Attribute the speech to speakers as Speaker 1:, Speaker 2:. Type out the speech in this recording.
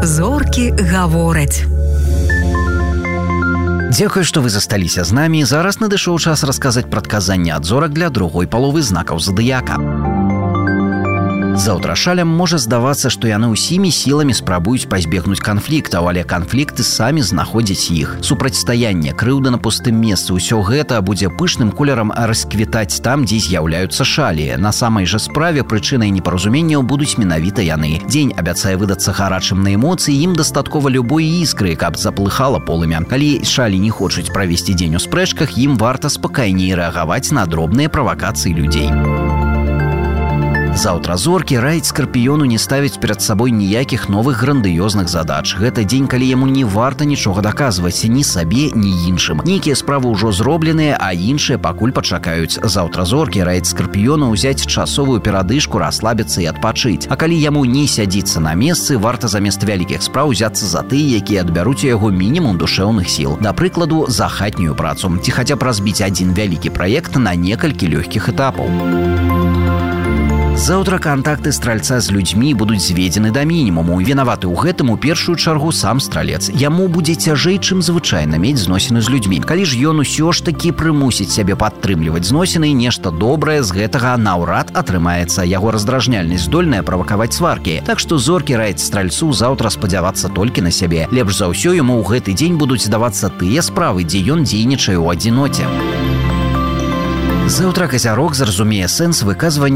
Speaker 1: Зоркі гавораць.
Speaker 2: Дзякую, што вы засталіся з намі. Зараз надышоў час расказаць прадказанне ад зорак для другой паловы знакаў задыяка. Заўтрашалям можа здавацца, што яны ўсімі сіламі спрабуюць пазбегнуць канфліктаў, але канфлікты самі знаходзяць іх. Супрацьстаянне, крыўда на пустым месцы — усё гэта будзе пышным колерам расквітаць там, дзе з'яўляюцца шалі. На самай жа справе прычынай непаразуменняў будуць менавіта яны. Дзень абяцае выдацца гарачым на эмоцыі, ім дастаткова любой іскры, каб заплыхала полымя. Калі шалі не хочуць правесці дзень у спрэчках, ім варта спакайней рэагаваць на дробныя правакацыі людзей. Заўтра зоркі раяць скарпіёну не ставіць перад сабой ніякіх новых грандыёзных задач. Гэта дзень, калі яму не варта нічога даказваць ні сабе, ні іншым. Нейкія справы ўжо зробленыя, а іншыя пакуль пачакаюць. Заўтра зоркі раяць скарпіёну ўзяць часовую перадышку, расслабіцца і адпачыць. А калі яму не сядзіцца на месцы, варта замест вялікіх спраў узяцца за тыя, якія адбяруць у яго мінімум душэўных сіл. Да прыкладу, за хатнюю працу. Ці хаця б разбіць адзін вялікі праект на некалькі лёгкіх этапаў. Заўтра кантакты стральца з людзьмі будуць зведзены да мінімуму. Вінаваты ў гэтым у першую чаргу сам стралец. Яму будзе цяжэй, чым звычайна мець зносіны з людзьмі. Калі ж ён усё ж такі прымусіць сябе падтрымліваць зносіны, нешта добрае з гэтага наўрад атрымаецца. Яго раздражняльнасць здольная правакаваць сваркі. Так што зоркі раяць стральцу заўтра спадзявацца толькі на сябе. Лепш за ўсё яму ў гэты дзень будуць здавацца тыя справы, дзе ён дзейнічае ў адзіноце. Заўтра казярок зразумее сэнс выказвання